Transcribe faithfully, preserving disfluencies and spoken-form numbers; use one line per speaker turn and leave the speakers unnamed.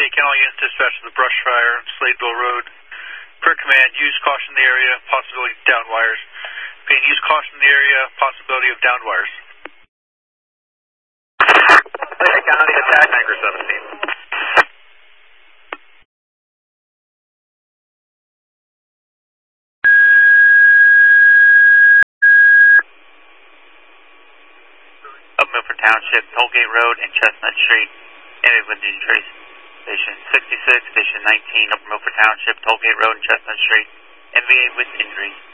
Can all units dispatch to the brush fire on Sladeville Road. Per command, use caution in the area, possibility of down wires. Being use caution in the area, possibility of down wires.
Lake County, attack anchor seventeen.
Up Milford Township, Tollgate Road and Chestnut Street, ended with injuries. Station sixty-six, Station nineteen, Upper Milford Township, Tollgate Road and Chestnut Street, N V A with injuries.